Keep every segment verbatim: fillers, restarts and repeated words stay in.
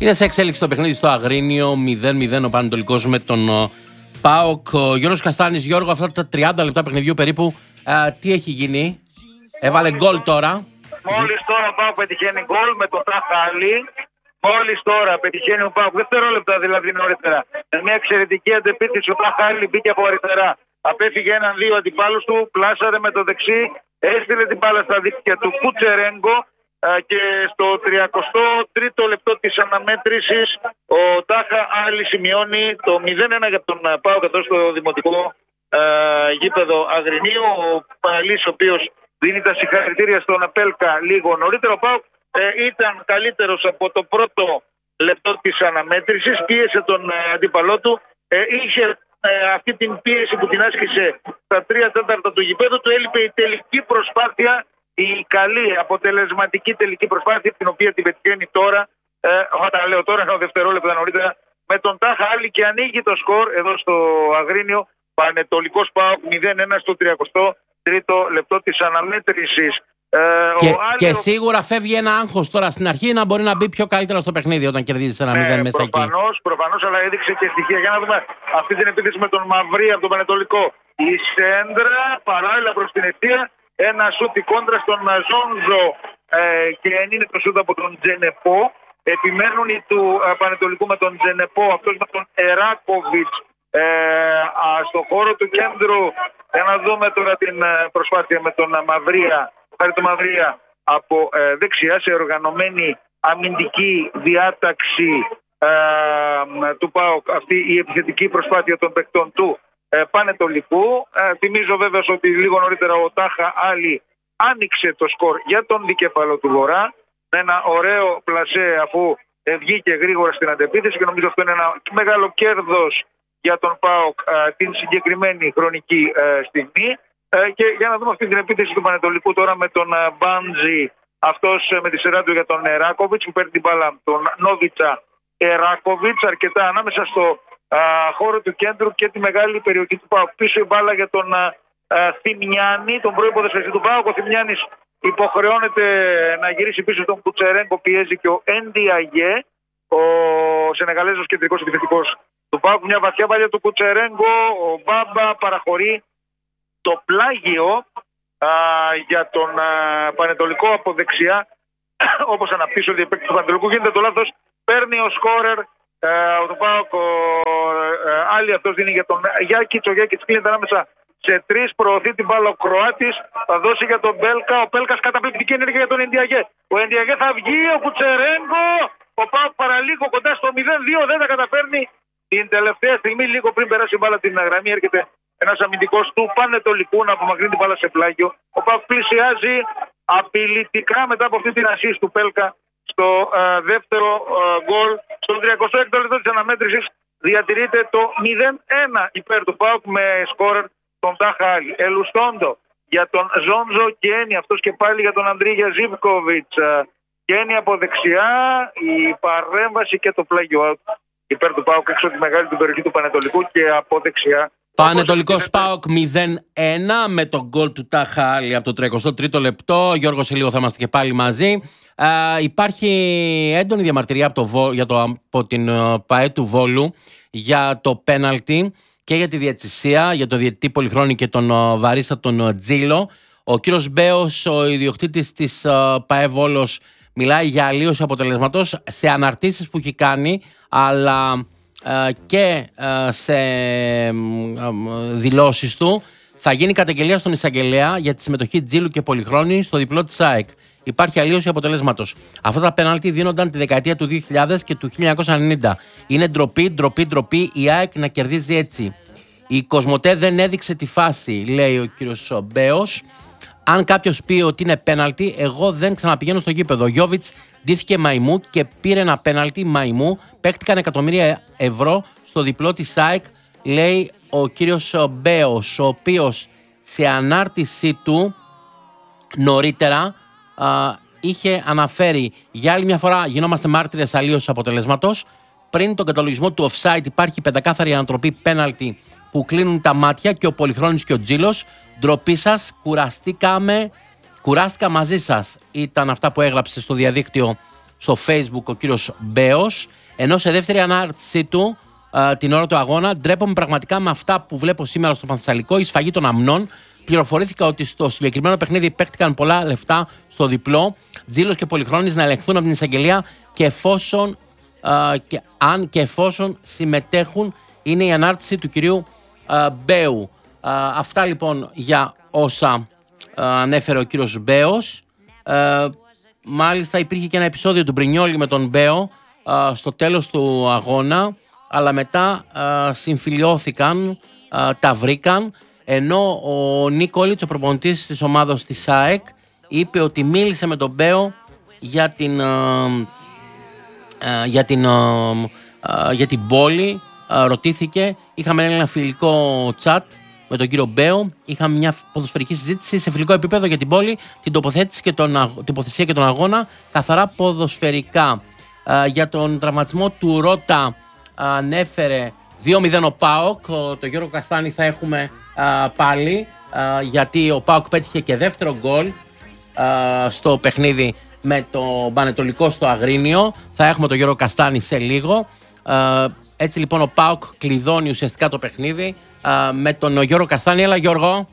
Είναι σε εξέλιξη το παιχνίδι στο Αγρίνιο, μηδέν μηδέν ο Πανετολικός με τον uh, ΠΑΟΚ. Ο Γιώργος Καστάνης, Γιώργο, αυτά τα τριάντα λεπτά παιχνιδιού περίπου, uh, τι έχει γίνει? Έβαλε γκολ τώρα. Μόλις τώρα ο ΠΑΟΚ πετυχαίνει γκολ με τον Ταχάλη. Μόλις τώρα πετυχαίνει ο ΠΑΟΚ, δευτερόλεπτα δηλαδή νωρίτερα. Με μια εξαιρετική αντεπίθεση, ο Ταχάλη μπήκε από αριστερά. Απέφυγε έναν-δύο αντιπάλους του, πλάσαρε με το δεξί, έστειλε την μπάλα στα δίκτυα του Κουτσερέγκο. Και στο τριακοστό τρίτο λεπτό της αναμέτρησης ο Τάχα Άλλη σημειώνει το μηδέν ένα για τον ΠΑΟΚ εδώ στο δημοτικό ε, γήπεδο Αγρινίου. Ο Παλής, ο οποίος δίνει τα συγχαρητήρια στον Απέλκα λίγο νωρίτερα. Ο ΠΑΟΚ ε, ήταν καλύτερος από το πρώτο λεπτό της αναμέτρησης, πίεσε τον ε, αντίπαλό του, ε, είχε ε, αυτή την πίεση που την άσκησε στα τρία τέταρτα του γηπέδου του, έλειπε η τελική προσπάθεια, η καλή αποτελεσματική τελική προσπάθεια, την οποία την πετυχαίνει τώρα, ε, όταν λέω τώρα, ένα δευτερόλεπτα νωρίτερα, με τον Τάχα Άλλη, και ανοίγει το σκορ εδώ στο Αγρίνιο. Πανετολικός ΠΑΟΚ μηδέν ένα στο τριακοστό τρίτο λεπτό της αναμέτρησης. Ε, και, ο και Άλλος... σίγουρα φεύγει ένα άγχος τώρα στην αρχή να μπορεί να μπει πιο καλύτερα στο παιχνίδι όταν κερδίζει ένα μηδέν ναι, μέσα προφανώς, εκεί. Προφανώς, αλλά έδειξε και στοιχεία. Για να δούμε αυτή την επίθεση με τον Μαυρί από τον Πανετολικό. Η σέντρα παράλληλα προς την αιστεία. Ένα σούτ κόντρα στον Ζόνζο ε, και είναι το σούτ από τον Τζενεπό. Επιμένουν οι του ε, Πανετολικού με τον Τζενεπό, αυτός με τον Εράκοβιτς ε, στον χώρο του κέντρου. Για να δούμε τώρα την ε, προσπάθεια με τον Μαυρία, τον Μαυρία από ε, δεξιά σε οργανωμένη αμυντική διάταξη ε, του ΠΑΟΚ, αυτή η επιθετική προσπάθεια των παικτών του Ε, Πανετολικού. Ε, θυμίζω βέβαια ότι λίγο νωρίτερα ο Τάχα Άλλη άνοιξε το σκορ για τον δικέφαλο του Βορρά με ένα ωραίο πλασέ, αφού ε, βγήκε γρήγορα στην αντεπίθεση, και νομίζω αυτό είναι ένα μεγάλο κέρδος για τον ΠΑΟΚ ε, την συγκεκριμένη χρονική ε, στιγμή. Ε, και για να δούμε αυτή την επίθεση του Πανετολικού τώρα με τον ε, Μπάντζη, αυτός ε, με τη σειρά του για τον Εράκοβιτς, που παίρνει την μπάλα τον Νόβιτσα Εράκοβιτς αρκετά ανάμεσα στο Α, χώρο του κέντρου και τη μεγάλη περιοχή του ΠΑΟΚ. Πίσω η μπάλα για τον α, α, Θημιάνη, τον προϋποδεσπιστή του ΠΑΟΚ. Ο Θημιάνης υποχρεώνεται να γυρίσει πίσω στον Κουτσερέγκο, πιέζει και ο Εντιαγέ, ο Σενεγαλέζος κεντρικός επιθετικός του ΠΑΟΚ. Μια βαθιά βάλια του Κουτσερέγκο, ο Μπάμπα παραχωρεί το πλάγιο α, για τον α, Πανετολικό από δεξιά. Όπως αναπτύσσονται οι παίκτες του Πανετολικού, γίνεται το λάθος, παίρνει ο σκόρερ Uh, ο ΠΑΟΚ, uh, άλλη αυτός δίνει για τον Γιάκιτς. Ο Γιάκιτς κλείνεται ανάμεσα σε τρεις, προωθεί την μπάλα ο Κροάτης, θα δώσει για τον Μπέλκα. Ο Μπέλκας καταπληκτική ενέργεια για τον Εντιαγέ. Ο Εντιαγέ θα βγει, ο Κουτσερέγκο. Ο ΠΑΟΚ παραλίγο κοντά στο μηδέν δύο, δεν τα καταφέρνει. Την τελευταία στιγμή, λίγο πριν περάσει η μπάλα την γραμμή, έρχεται ένας αμυντικός του Πανετολικού να απομακρύνει την μπάλα σε πλάγιο. Ο ΠΑΟΚ πλησιάζει απειλητικά μετά από αυτή την ασίστ του Μπέλκα στο uh, δεύτερο uh, γκολ. Στο τριακοστό έκτο λεπτό της αναμέτρησης διατηρείται το μηδέν ένα υπέρ του ΠΑΟΚ με σκόρερ τον Τάχα Άλλη. Ελουστόντο για τον Ζόνζο Κένι, αυτός και πάλι για τον Ανδρίγια Ζίβκοβιτς. Κένι από δεξιά, η παρέμβαση και το πλάγιο υπέρ του ΠΑΟΚ έξω τη μεγάλη του περιοχή του Πανετολικού και από δεξιά. Πανετολικός ΠΑΟΚ μηδέν ένα με τον γκολ του Τάχα Άλλη από το τριακοστό τρίτο λεπτό. Γιώργος, σε λίγο θα είμαστε και πάλι μαζί. Uh, υπάρχει έντονη διαμαρτυρία από, το Βο, για το, από την uh, ΠΑΕ του Βόλου για το πέναλτι και για τη διαιτησία, για το διαιτητή Πολυχρόνη και τον uh, βαρίστα τον uh, Τζίλο. Ο κύριος Μπέος, ο ιδιοκτήτης της uh, ΠΑΕ Βόλος, μιλάει για αλλίωση αποτελεσματός σε αναρτήσεις που έχει κάνει, αλλά uh, και uh, σε uh, δηλώσεις του. Θα γίνει καταγγελία στον εισαγγελέα για τη συμμετοχή Τζίλου και Πολυχρόνη στο διπλό της ΑΕΚ. Υπάρχει αλλίωση αποτελέσματος. Αυτά τα πέναλτι δίνονταν τη δεκαετία του δύο χιλιάδες και του χίλια εννιακόσια ενενήντα. Είναι ντροπή, ντροπή, ντροπή η ΑΕΚ να κερδίζει έτσι. Η Κοσμοτέ δεν έδειξε τη φάση, λέει ο κύριος Μπέος. Αν κάποιος πει ότι είναι πέναλτι, εγώ δεν ξαναπηγαίνω στο γήπεδο. Ο Γιώβιτς ντύθηκε μαϊμού και πήρε ένα πέναλτι μαϊμού. Παίχτηκαν εκατομμύρια ευρώ στο διπλό της ΑΕΚ, λέει ο κύριος Μπέος, ο οποίος σε ανάρτησή του νωρίτερα Uh, είχε αναφέρει για άλλη μια φορά γινόμαστε μάρτυρες αλλίωσης αποτελέσματος. Πριν τον καταλογισμό του offside υπάρχει πεντακάθαρη ανατροπή πέναλτι που κλείνουν τα μάτια και ο Πολυχρόνης και ο Τζίλος. Ντροπή σας, κουραστήκαμε, κουράστηκα μαζί σας. Ήταν αυτά που έγραψε στο διαδίκτυο στο Facebook ο κύριος Μπέος, ενώ σε δεύτερη ανάρτησή του α, την ώρα του αγώνα, ντρέπομαι πραγματικά με αυτά που βλέπω σήμερα στο Πανθεσσαλικό, η σφαγή των αμνών. Πληροφορήθηκα ότι στο συγκεκριμένο παιχνίδι παίχτηκαν πολλά λεφτά στο διπλό. Τζίλος και Πολυχρόνης να ελεγχθούν από την εισαγγελία και εφόσον, α, και, αν και εφόσον συμμετέχουν, είναι η ανάρτηση του κυρίου α, Μπέου. Α, αυτά λοιπόν για όσα α, ανέφερε ο κύριος Μπέος. Α, μάλιστα υπήρχε και ένα επεισόδιο του Μπρινιόλη με τον Μπέο α, στο τέλος του αγώνα, αλλά μετά α, συμφιλιώθηκαν, α, τα βρήκαν, ενώ ο Νίκολιτς, ο προπονητής της ομάδας της ΑΕΚ, είπε ότι μίλησε με τον Μπέο για την, α, α, για την, α, α, για την πόλη, α, ρωτήθηκε, είχαμε ένα φιλικό chat με τον κύριο Μπέο, είχαμε μια ποδοσφαιρική συζήτηση σε φιλικό επίπεδο για την πόλη, την τοποθέτηση και τον, την τοποθεσία και τον αγώνα, καθαρά ποδοσφαιρικά. Α, για τον τραυματισμό του Ρώτα ανέφερε δύο μηδέν ο ΠΑΟΚ, το Γιώργο Καστάνη θα έχουμε α, πάλι, α, γιατί ο ΠΑΟΚ πέτυχε και δεύτερο γκολ α, στο παιχνίδι με το Πανετολικό στο Αγρίνιο. Θα έχουμε τον Γιώργο Καστάνη σε λίγο. Α, έτσι λοιπόν ο ΠΑΟΚ κλειδώνει ουσιαστικά το παιχνίδι α, με τον Γιώργο Καστάνη. Έλα Γιώργο.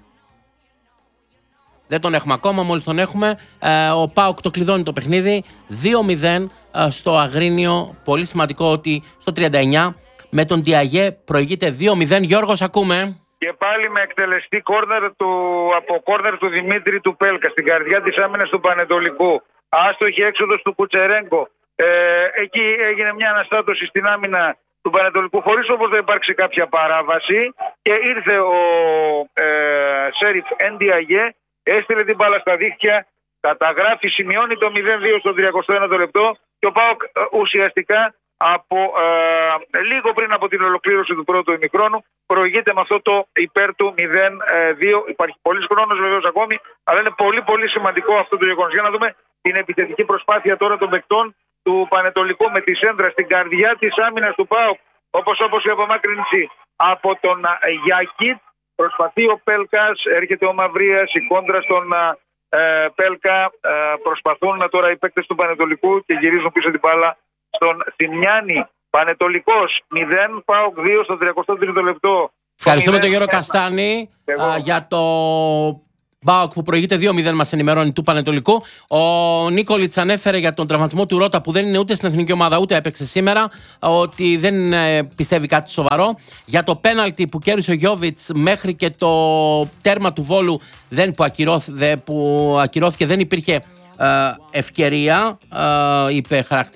Δεν τον έχουμε ακόμα, μόλις τον έχουμε. Α, ο ΠΑΟΚ το κλειδώνει το παιχνίδι δύο μηδέν α, στο Αγρίνιο. Πολύ σημαντικό ότι στο τριάντα εννιά με τον Διαγέ προηγείται δύο μηδέν. Γιώργος, ακούμε. Και πάλι με εκτελεστή κόρνερ του, από κόρνερ του Δημήτρη του Πέλκα στην καρδιά της άμυνας του Πανετολικού. Άστοχη έξοδος του Κουτσερέγκο. Ε, εκεί έγινε μια αναστάτωση στην άμυνα του Πανετολικού, χωρίς όμως να υπάρξει κάποια παράβαση. Και ήρθε ο ε, Σέριφ Ενδιαγέ, έστειλε την μπάλα στα δίχτυα, καταγράφει, σημειώνει το μηδέν δύο στο τριακοστό ένατο λεπτό και ο ΠΑΟΚ ε, ουσιαστικά από ε, λίγο πριν από την ολοκλήρωση του πρώτου ημιχρόνου προηγείται με αυτό το υπέρ του μηδέν δύο. Υπάρχει πολλής χρόνος βεβαίως ακόμη, αλλά είναι πολύ πολύ σημαντικό αυτό το γεγονός. Για να δούμε την επιθετική προσπάθεια τώρα των παικτών του Πανετολικού με τη σέντρα στην καρδιά της άμυνας του ΠΑΟΚ, όπως όπως η απομάκρυνση από τον Γιακίτ. Προσπαθεί ο Πέλκας, έρχεται ο Μαυρίας, η κόντρα στον ε, Πέλκα. Ε, προσπαθούν τώρα οι παίκτες του Πανετολικού και γυρίζουν πίσω την μπάλα στον Θημιάννη. Πανετολικός μηδέν, ΠΑΟΚ δύο στο τριακοστό τρίτο λεπτό. Ευχαριστούμε τον Γιώργο Καστάνη α, για το ΠΑΟΚ που προηγείται δύο μηδέν, μας ενημερώνει, του Πανετολικού. Ο Νίκολιτς ανέφερε για τον τραυματισμό του Ρώτα που δεν είναι ούτε στην εθνική ομάδα ούτε έπαιξε σήμερα, ότι δεν ε, πιστεύει κάτι σοβαρό. Για το πέναλτι που κέρδισε ο Γιόβιτς μέχρι και το τέρμα του Βόλου δεν, που, ακυρώθ, που ακυρώθηκε, δεν υπήρχε ε, ευκαιρία, ε, είπε χαρακτηριστικά.